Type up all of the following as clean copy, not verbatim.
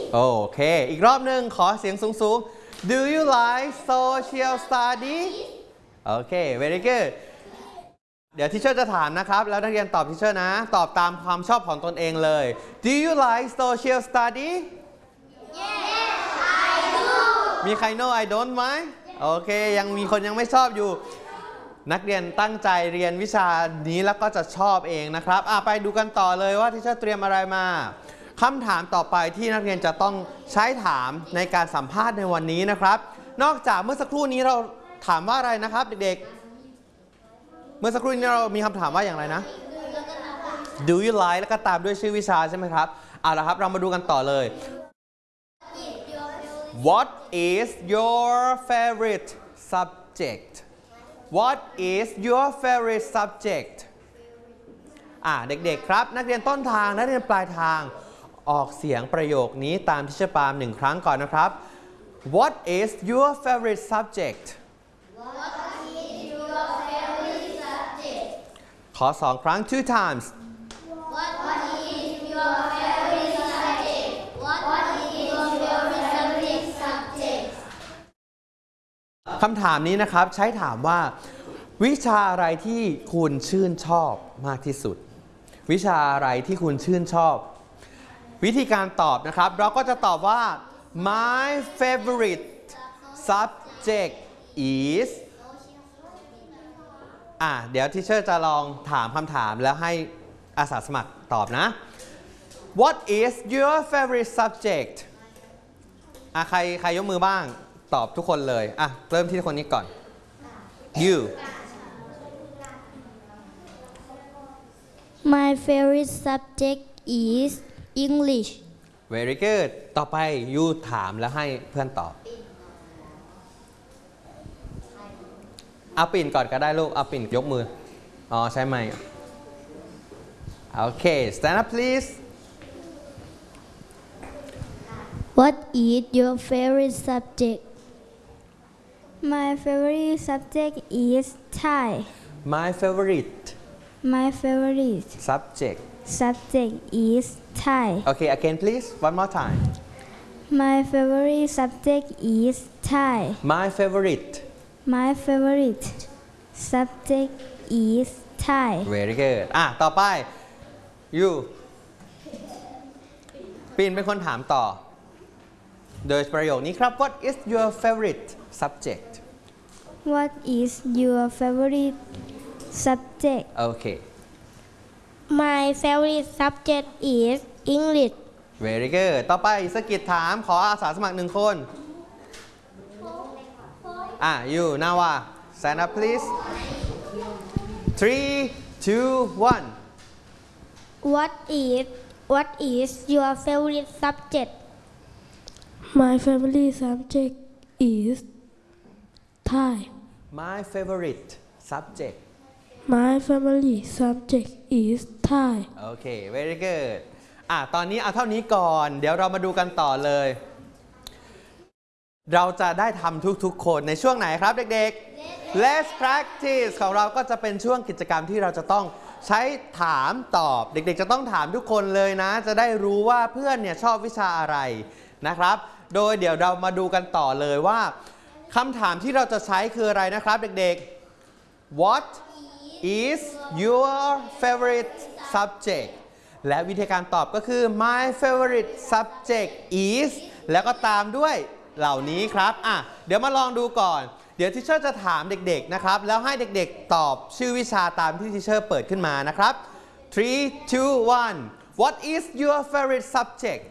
โอเคอีกรอบหนึ่งขอเสียงสูงๆ Do you like social study โอเค very good เดี๋ยวทีเชอร์จะถามนะครับแล้วนักเรียนตอบทีเชอร์นะตอบตามความชอบของตนเองเลย Do you like social study Yes I do มีใคร No I don't ไหมโอเคยังมีคนยังไม่ชอบอยู่นักเรียนตั้งใจเรียนวิชานี้แล้วก็จะชอบเองนะครับไปดูกันต่อเลยว่าทีเชอร์เตรียมอะไรมาคำถามต่อไปที่นักเรียนจะต้องใช้ถามในการสัมภาษณ์ในวันนี้นะครับนอกจากเมื่อสักครู่นี้เราถามว่าอะไรนะครับเด็กๆเมื่อสักครู่นี้เรามีคำถามว่าอย่างไรนะ Do you like แล้วก็ตามด้วยชื่อวิชาใช่ไหมครับเอาละครับเรามาดูกันต่อเลย What is your favorite subject What is your favorite subject เด็กๆครับนักเรียนต้นทางนักเรียนปลายทางออกเสียงประโยคนี้ตามที่เชอร์ปาล์ม1 ครั้งก่อนนะครับ What is your favorite subject What is your favorite subject ขอ2 ครั้ง two times What is your favorite subject What is your favorite subject คำถามนี้นะครับใช้ถามว่าวิชาอะไรที่คุณชื่นชอบมากที่สุดวิชาอะไรที่คุณชื่นชอบวิธีการตอบนะครับเราก็จะตอบว่า my favorite subject is เดี๋ยวทีเชอร์จะลองถามคำถามแล้วให้อาสาสมัครตอบนะ What is your favorite subject ใครยกมือบ้างตอบทุกคนเลยเริ่มที่คนนี้ก่อน you My favorite subject is English very good ต่อไป you ถามแล้วให้เพื่อนตอบเอาปิ่นก่อนก็ได้ลูกเอาปิ่นยกมือใช่ไหมโอเค stand up please What is your favorite subject My favorite subject is Thai my favorite My favorite subject subject is Thai okay again please one more time My favorite subject is Thai my favorite My favorite subject is Thai very good ต่อไป you ปิ่นเป็นคนถามต่อโดยประโยคนี้ครับ What is your favorite subject What is your favorite subject okay My favorite subject is English very good ต่อไปสกิดถามขออาสาสมัคร1 คนyou นาวา stand up please 3 2 1 What is your favorite subject My favorite subject is Thai my favorite subject My favorite subject is Thai โอเค very good ตอนนี้เอาเท่านี้ก่อนเดี๋ยวเรามาดูกันต่อเลยเราจะได้ทำทุกๆคนในช่วงไหนครับเด็กๆ Let's practice ของเราก็จะเป็นช่วงกิจกรรมที่เราจะต้องใช้ถามตอบเด็กๆจะต้องถามทุกคนเลยนะจะได้รู้ว่าเพื่อนเนี่ยชอบวิชาอะไรนะครับโดยเดี๋ยวเรามาดูกันต่อเลยว่าคำถามที่เราจะใช้คืออะไรนะครับเด็กๆ What is your favorite subject และวิธีการตอบก็คือ my favorite subject is แล้วก็ตามด้วยเหล่านี้ครับเดี๋ยวมาลองดูก่อนเดี๋ยวทิเชอร์จะถามเด็กๆนะครับแล้วให้เด็กๆตอบชื่อวิชาตามที่ทิเชอร์เปิดขึ้นมานะครับ3 2 1 What is your favorite subject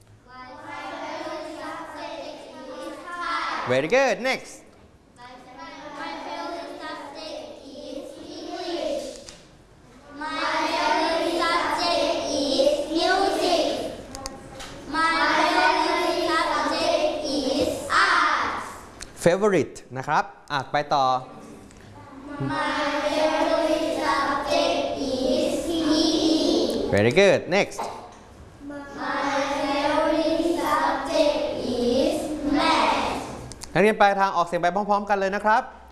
Very good. Next. My favorite subject is English My favorite subject is music My favorite subject is art Favorite นะครับไปต่อ My favorite subject is PE Very good. Next. My favorite subject is math นักเรียนปลายทางออกเสียงไปพร้อมๆกันเลยนะครับ